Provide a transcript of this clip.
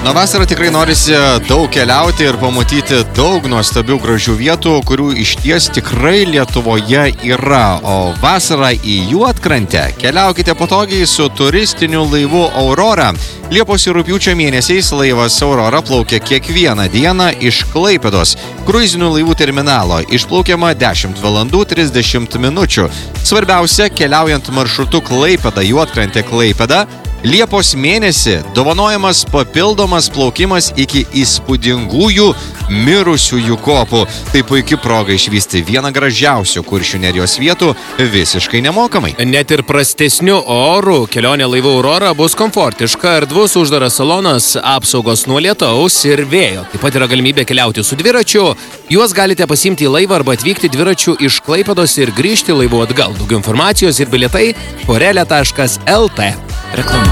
Na, vasarą tikrai norisi daug keliauti ir pamatyti daug nuostabių gražių vietų, kurių išties tikrai Lietuvoje yra. O vasarą į Juodkrantę keliaukite patogiai su turistiniu laivu Aurora. Liepos ir rugpjūčio mėnesiais laivas Aurora plaukia kiekvieną dieną iš Klaipėdos kruizinių laivų terminalo. Išplaukiama 10 valandų 30 minučių. Svarbiausia, keliaujant maršrutu Klaipėda-Juodkrantė Klaipėda, Liepos mėnesį dovanojamas papildomas plaukimas iki įspūdingųjų mirusiųjų kopų. Tai puikia proga išvysti vieną gražiausių Kuršių Nerijos vietų visiškai nemokamai. Net ir prastesniu oru kelionė laivu Aurora bus komfortiška, erdvus uždaras salonas, apsaugos nuo lietaus ir vėjo. Taip pat yra galimybė keliauti su dviračiu. Juos galite pasiimti į laivą arba atvykti dviračiu iš Klaipėdos ir grįžti laivu atgal. Daugiau informacijos ir bilietai forele.lt. Reklama.